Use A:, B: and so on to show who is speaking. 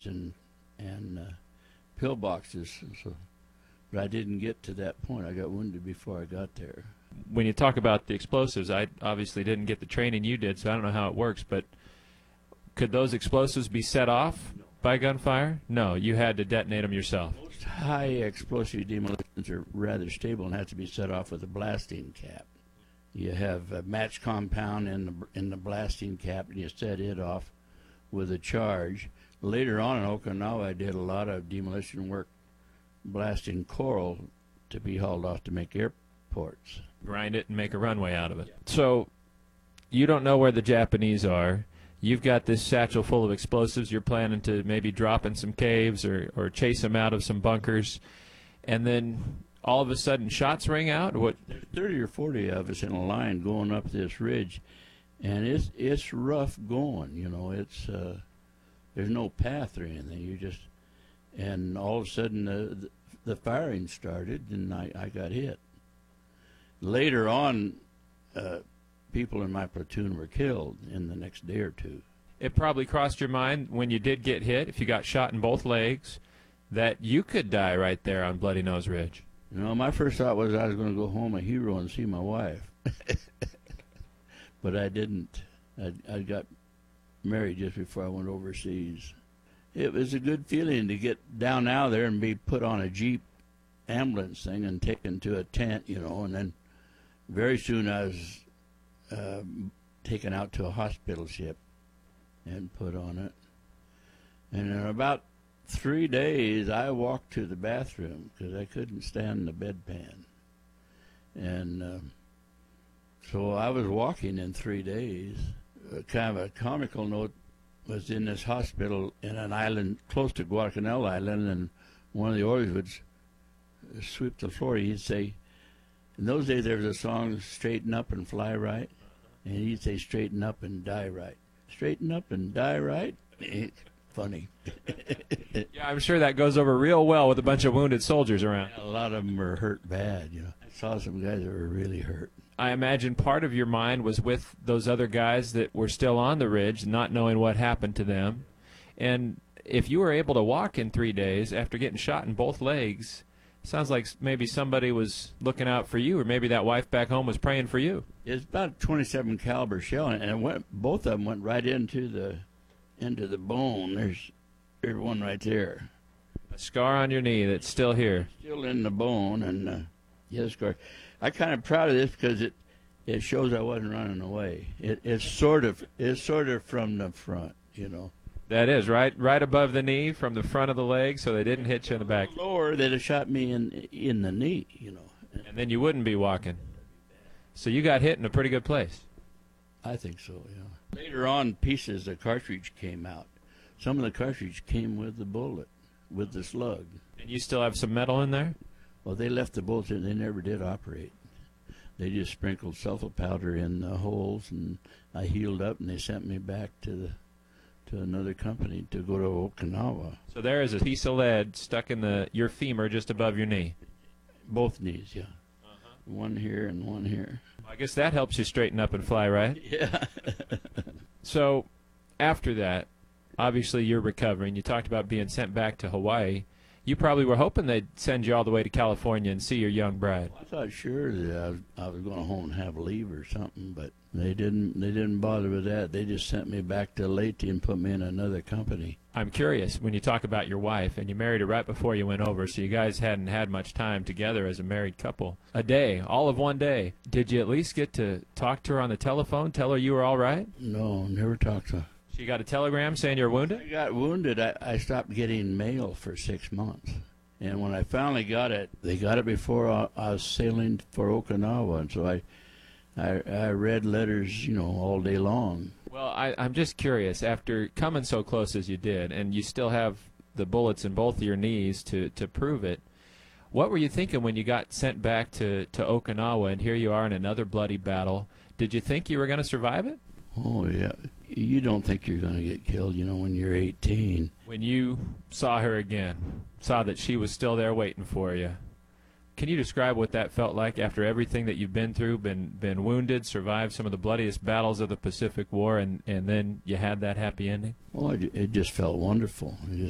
A: cartridges and pillboxes. So, but I didn't get to that point. I got wounded before I got there.
B: When you talk about the explosives, I obviously didn't get the training you did, so I don't know how it works, but could those explosives be set off by gunfire? No, you had to detonate them yourself.
A: Most high explosive demolitions are rather stable and have to be set off with a blasting cap. You have a match compound in the blasting cap, and you set it off with a charge. Later on in Okinawa, I did a lot of demolition work blasting coral to be hauled off to make airports.
B: Grind it and make a runway out of it. So you don't know where the Japanese are. You've got this satchel full of explosives. You're planning to maybe drop in some caves or chase them out of some bunkers. And then all of a sudden shots ring out? What?
A: There's 30 or 40 of us in a line going up this ridge, and it's rough going. You know, it's there's no path or anything. You just, and all of a sudden the firing started, and I got hit. Later on, people in my platoon were killed in the next day or two.
B: It probably crossed your mind when you did get hit, if you got shot in both legs, that you could die right there on Bloody Nose Ridge.
A: You know, my first thought was I was going to go home a hero and see my wife. But I didn't. I got married just before I went overseas. It was a good feeling to get down out of there and be put on a Jeep ambulance thing and taken to a tent, you know, and then very soon I was taken out to a hospital ship and put on it. And in about 3 days, I walked to the bathroom because I couldn't stand the bedpan. And so I was walking in 3 days. Kind of a comical note was in this hospital in an island close to Guadalcanal Island, and one of the orders would sweep the floor. He'd say, in those days there was a song, Straighten Up and Fly Right, and he'd say, straighten up and die right. Straighten up and die right? Funny.
B: Yeah, I'm sure that goes over real well with a bunch of wounded soldiers around.
A: A lot of them were hurt bad, you know. I saw some guys that were really hurt.
B: I imagine part of your mind was with those other guys that were still on the ridge, not knowing what happened to them. And if you were able to walk in 3 days after getting shot in both legs, sounds like maybe somebody was looking out for you, or maybe that wife back home was praying for you.
A: It's about a 27 caliber shell, and both of them went right into the bone. There's one right there.
B: A scar on your knee that's still here.
A: Still in the bone, and yes, scar. I'm kind of proud of this because it shows I wasn't running away. It's sort of from the front, you know.
B: That is right above the knee from the front of the leg, so they didn't hit you in the back.
A: Lower, they'd have shot me in the knee, you know.
B: And then you wouldn't be walking. So you got hit in a pretty good place.
A: I think so, yeah. Later on, pieces of cartridge came out. Some of the cartridge came with the bullet, with the slug.
B: And you still have some metal in there?
A: Well, they left the bullets in. They never did operate. They just sprinkled sulfa powder in the holes, and I healed up, and they sent me back to another company to go to Okinawa.
B: So there is a piece of lead stuck in your femur just above your knee.
A: Both knees, yeah. One here and one here.
B: Well, I guess that helps you straighten up and fly, right?
A: Yeah.
B: So after that, obviously you're recovering. You talked about being sent back to Hawaii. You probably were hoping they'd send you all the way to California and see your young bride.
A: I thought sure that I was going home and have leave or something, but they didn't bother with that. They just sent me back to Leyte and put me in another company.
B: I'm curious, when you talk about your wife, and you married her right before you went over, so you guys hadn't had much time together as a married couple. A day, all of one day. Did you at least get to talk to her on the telephone, tell her you were all right?
A: No, never talked to her.
B: She got a telegram saying you're wounded?
A: I got wounded. I stopped getting mail for 6 months. And when I finally got it, they got it before I was sailing for Okinawa. And so I read letters, you know, all day long.
B: Well, I'm just curious, after coming so close as you did, and you still have the bullets in both of your knees to prove it, what were you thinking when you got sent back to Okinawa, and here you are in another bloody battle? Did you think you were going to survive it?
A: Oh, yeah. You don't think you're going to get killed, you know, when you're 18.
B: When you saw her again, saw that she was still there waiting for you, can you describe what that felt like after everything that you've been through, been wounded, survived some of the bloodiest battles of the Pacific War, and then you had that happy ending?
A: Well, it just felt wonderful.